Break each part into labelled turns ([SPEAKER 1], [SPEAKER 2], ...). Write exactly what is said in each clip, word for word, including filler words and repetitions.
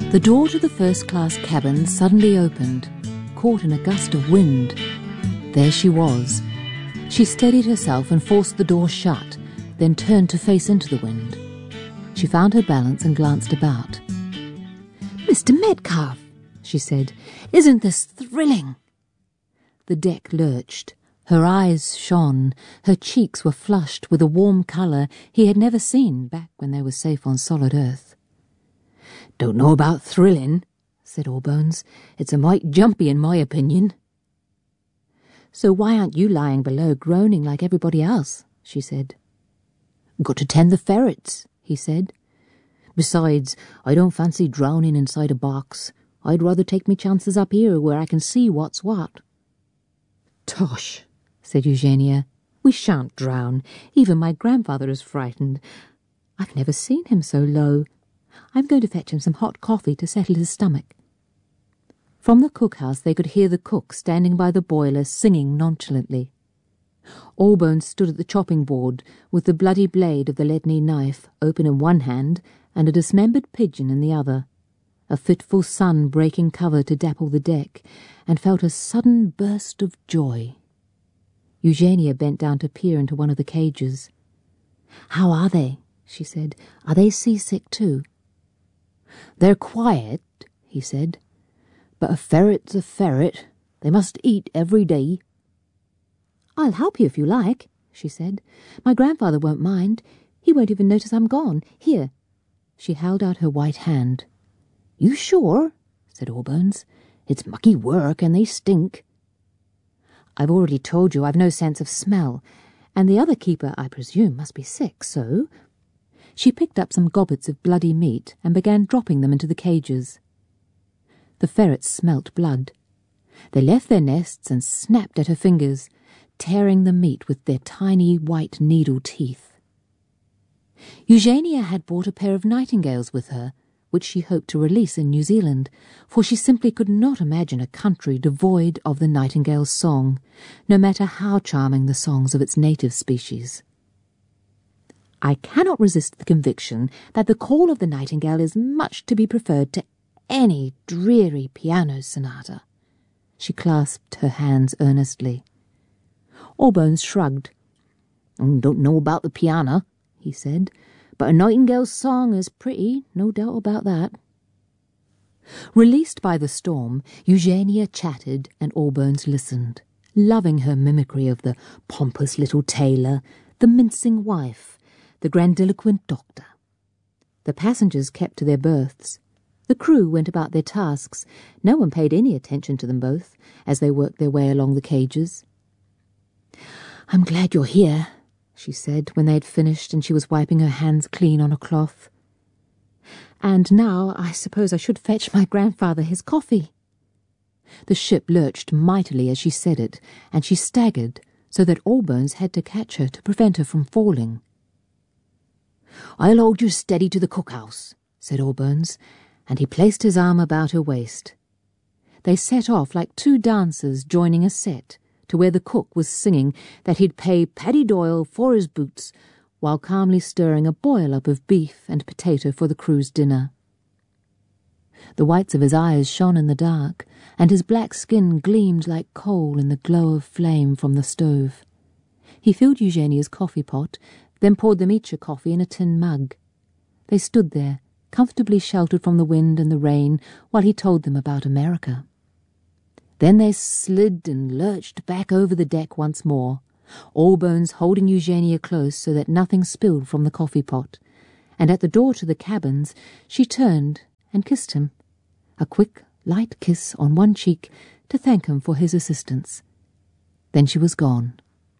[SPEAKER 1] The door to the first-class cabin suddenly opened, caught in a gust of wind. There she was. She steadied herself and forced the door shut, then turned to face into the wind. She found her balance and glanced about. "Mister Metcalfe," she said, "isn't this thrilling?" The deck lurched. Her eyes shone. Her cheeks were flushed with a warm colour he had never seen back when they were safe on solid earth. "Don't know about thrilling," said Allbones. "It's a mite jumpy in my opinion." "So why aren't you lying below groaning like everybody else?" she said. "Got to tend the ferrets," he said. "Besides, I don't fancy drowning inside a box. I'd rather take me chances up here where I can see what's what." "Tosh," said Eugenia. "We shan't drown. Even my grandfather is frightened. I've never seen him so low. I'm going to fetch him some hot coffee to settle his stomach." From the cookhouse they could hear the cook standing by the boiler singing nonchalantly. Allbones stood at the chopping board with the bloody blade of the leaden knife open in one hand and a dismembered pigeon in the other. A fitful sun breaking cover to dapple the deck, and felt a sudden burst of joy. Eugenia bent down to peer into one of the cages. "How are they?" she said. "Are they seasick too?" "They're quiet," he said. "But a ferret's a ferret. They must eat every day." "I'll help you if you like," she said. "My grandfather won't mind. He won't even notice I'm gone. Here." She held out her white hand. "You sure?" said Allbones. "It's mucky work and they stink." "I've already told you I've no sense of smell, and the other keeper, I presume, must be sick, so—" She picked up some gobbets of bloody meat and began dropping them into the cages. The ferrets smelt blood. They left their nests and snapped at her fingers, tearing the meat with their tiny white needle teeth. Eugenia had brought a pair of nightingales with her, which she hoped to release in New Zealand, for she simply could not imagine a country devoid of the nightingale's song, no matter how charming the songs of its native species. "I cannot resist the conviction that the call of the nightingale is much to be preferred to any dreary piano sonata." She clasped her hands earnestly. Allbones shrugged. "Don't know about the piano," he said, "but a nightingale's song is pretty, no doubt about that." Released by the storm, Eugenia chatted and Allbones listened, loving her mimicry of the pompous little tailor, the mincing wife, the grandiloquent doctor. The passengers kept to their berths. The crew went about their tasks. No one paid any attention to them both as they worked their way along the cages. "I'm glad you're here," she said when they had finished and she was wiping her hands clean on a cloth. "And now I suppose I should fetch my grandfather his coffee." The ship lurched mightily as she said it, and she staggered so that Allbones had to catch her to prevent her from falling. "I'll hold you steady to the cookhouse," said Allbones, and he placed his arm about her waist. They set off like two dancers joining a set, to where the cook was singing that he'd pay Paddy Doyle for his boots, while calmly stirring a boil-up of beef and potato for the crew's dinner. The whites of his eyes shone in the dark, and his black skin gleamed like coal in the glow of flame from the stove. He filled Eugenia's coffee pot, then poured them each a coffee in a tin mug. They stood there, comfortably sheltered from the wind and the rain, while he told them about America. Then they slid and lurched back over the deck once more, Allbones holding Eugenia close so that nothing spilled from the coffee pot, and at the door to the cabins she turned and kissed him, a quick, light kiss on one cheek to thank him for his assistance. Then she was gone.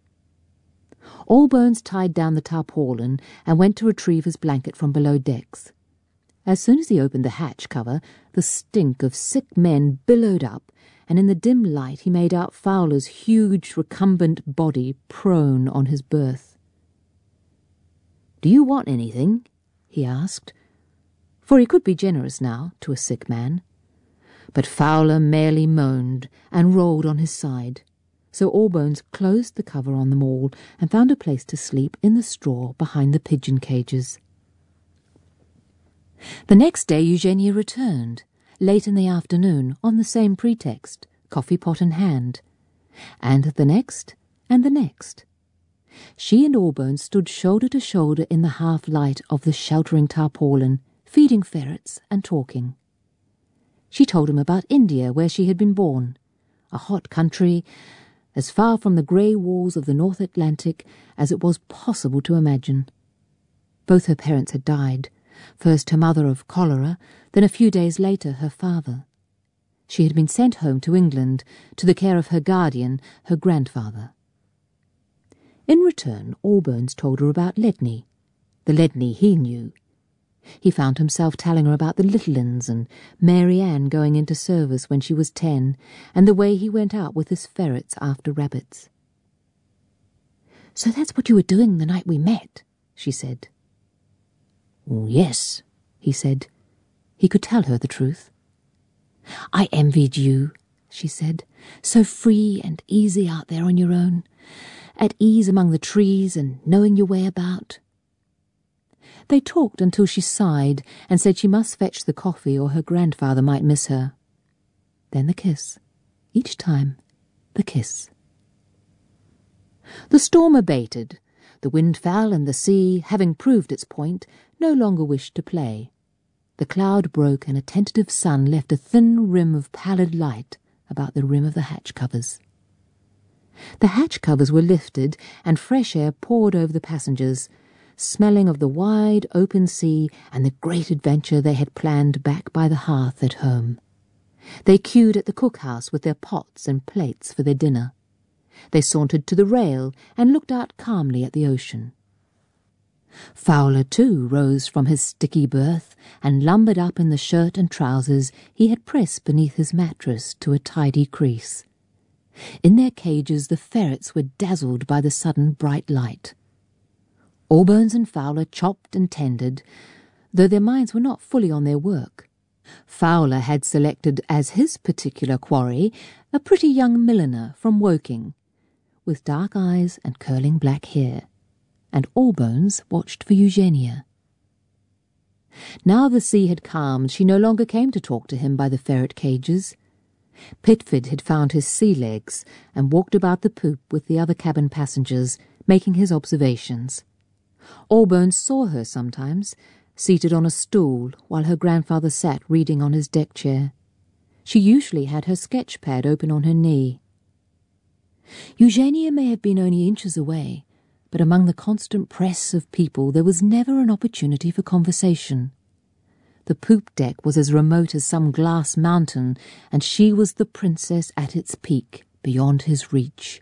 [SPEAKER 1] Allbones tied down the tarpaulin and went to retrieve his blanket from below decks. As soon as he opened the hatch cover, the stink of sick men billowed up, and in the dim light he made out Fowler's huge, recumbent body prone on his berth. "Do you want anything?" he asked, for he could be generous now to a sick man. But Fowler merely moaned and rolled on his side, so Allbones closed the cover on them all and found a place to sleep in the straw behind the pigeon cages. The next day Eugenia returned, late in the afternoon, on the same pretext, coffee pot in hand. And the next, and the next. She and Allbones stood shoulder to shoulder in the half-light of the sheltering tarpaulin, feeding ferrets and talking. She told him about India, where she had been born, a hot country, as far from the grey walls of the North Atlantic as it was possible to imagine. Both her parents had died, first her mother of cholera, then a few days later her father. She had been sent home to England, to the care of her guardian, her grandfather. In return, Allbones told her about Ledney, the Ledney he knew. He found himself telling her about the Littlins and Mary Ann going into service when she was ten, and the way he went out with his ferrets after rabbits. "So that's what you were doing the night we met," she said. "Oh, yes," he said. He could tell her the truth. "I envied you," she said, "so free and easy out there on your own, at ease among the trees and knowing your way about." They talked until she sighed and said she must fetch the coffee or her grandfather might miss her. Then the kiss. Each time, the kiss. The storm abated. The wind fell and the sea, having proved its point, no longer wished to play. The cloud broke and a tentative sun left a thin rim of pallid light about the rim of the hatch covers. The hatch covers were lifted and fresh air poured over the passengers, smelling of the wide open sea and the great adventure they had planned back by the hearth at home. They queued at the cookhouse with their pots and plates for their dinner. They sauntered to the rail and looked out calmly at the ocean. Fowler, too, rose from his sticky berth and lumbered up in the shirt and trousers he had pressed beneath his mattress to a tidy crease. In their cages the ferrets were dazzled by the sudden bright light. Allbones and Fowler chopped and tended, though their minds were not fully on their work. Fowler had selected as his particular quarry a pretty young milliner from Woking, with dark eyes and curling black hair, and Allbones watched for Eugenia. Now the sea had calmed, she no longer came to talk to him by the ferret cages. Pitford had found his sea legs and walked about the poop with the other cabin passengers, making his observations. Allbones saw her sometimes, seated on a stool while her grandfather sat reading on his deck chair. She usually had her sketch pad open on her knee. Eugenia may have been only inches away, but among the constant press of people there was never an opportunity for conversation. The poop deck was as remote as some glass mountain, and she was the princess at its peak, beyond his reach.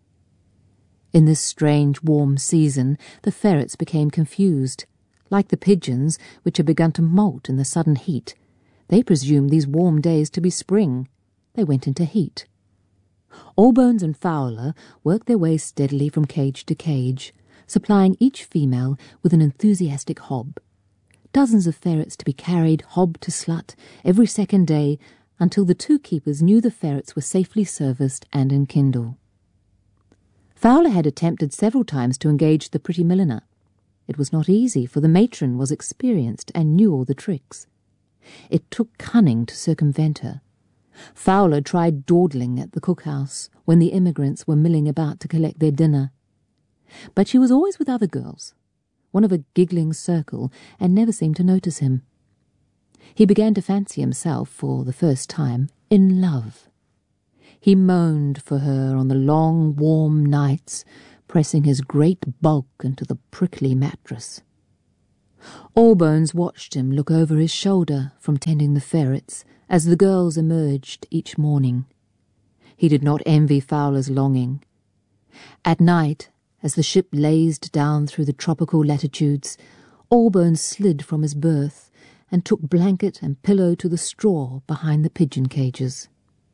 [SPEAKER 1] In this strange warm season the ferrets became confused. Like the pigeons, which had begun to moult in the sudden heat, they presumed these warm days to be spring. They went into heat. Allbones and Fowler worked their way steadily from cage to cage, supplying each female with an enthusiastic hob. Dozens of ferrets to be carried, hob to slut, every second day, until the two keepers knew the ferrets were safely serviced and enkindled. Fowler had attempted several times to engage the pretty milliner. It was not easy, for the matron was experienced and knew all the tricks. It took cunning to circumvent her. Fowler tried dawdling at the cookhouse when the immigrants were milling about to collect their dinner. But she was always with other girls, one of a giggling circle, and never seemed to notice him. He began to fancy himself, for the first time, in love. He moaned for her on the long, warm nights, pressing his great bulk into the prickly mattress. Allbones watched him look over his shoulder from tending the ferrets as the girls emerged each morning. He did not envy Fowler's longing. At night, as the ship lazed down through the tropical latitudes, Allbones slid from his berth and took blanket and pillow to the straw behind the pigeon cages.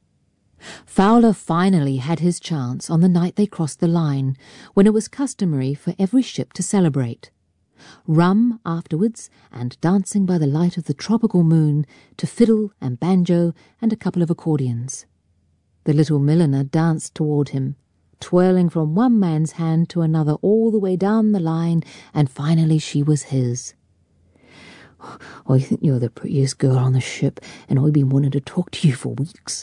[SPEAKER 1] Fowler finally had his chance on the night they crossed the line, when it was customary for every ship to celebrate. Rum afterwards, and dancing by the light of the tropical moon to fiddle and banjo and a couple of accordions. The little milliner danced toward him, twirling from one man's hand to another all the way down the line, and finally she was his. I think you're the prettiest girl on the ship, and I've been wanting to talk to you for weeks.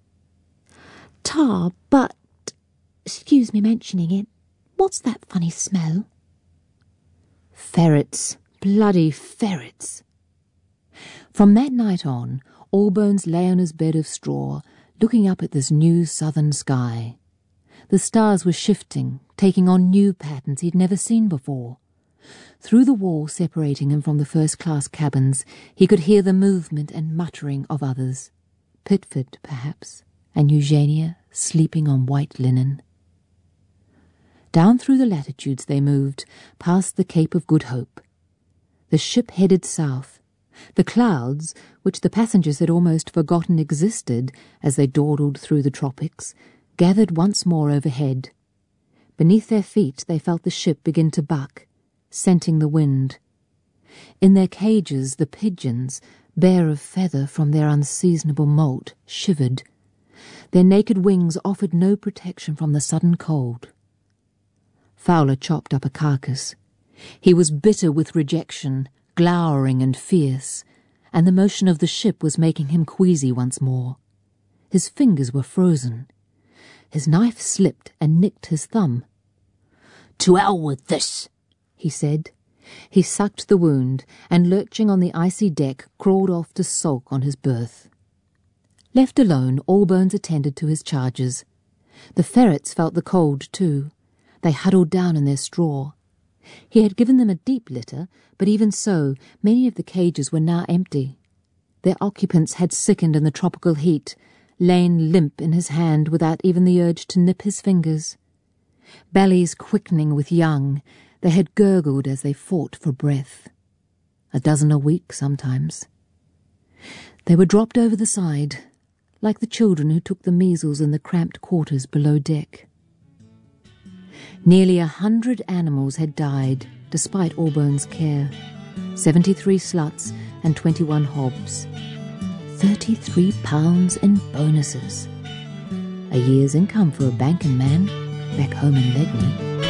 [SPEAKER 2] Tar, but, excuse me mentioning it, what's that funny smell?
[SPEAKER 1] Ferrets. Bloody ferrets. From that night on, Allbones lay on his bed of straw, looking up at this new southern sky. The stars were shifting, taking on new patterns he'd never seen before. Through the wall separating him from the first-class cabins, he could hear the movement and muttering of others. Pitford, perhaps, and Eugenia sleeping on white linen. Down through the latitudes they moved, past the Cape of Good Hope. The ship headed south. The clouds, which the passengers had almost forgotten existed as they dawdled through the tropics, gathered once more overhead. Beneath their feet they felt the ship begin to buck, scenting the wind. In their cages the pigeons, bare of feather from their unseasonable moult, shivered. Their naked wings offered no protection from the sudden cold. Fowler chopped up a carcass. He was bitter with rejection, glowering and fierce, and the motion of the ship was making him queasy once more. His fingers were frozen. His knife slipped and nicked his thumb. "To hell with this," he said. He sucked the wound, and lurching on the icy deck, crawled off to sulk on his berth. Left alone, Allbones attended to his charges. The ferrets felt the cold too. They huddled down in their straw. He had given them a deep litter, but even so, many of the cages were now empty. Their occupants had sickened in the tropical heat, lain limp in his hand without even the urge to nip his fingers. Bellies quickening with young, they had gurgled as they fought for breath. A dozen a week, sometimes. They were dropped over the side, like the children who took the measles in the cramped quarters below deck. Nearly a hundred animals had died, despite Allbones' care. Seventy-three sluts and twenty-one hobs. Thirty-three pounds in bonuses. A year's income for a banking man back home in Ledney.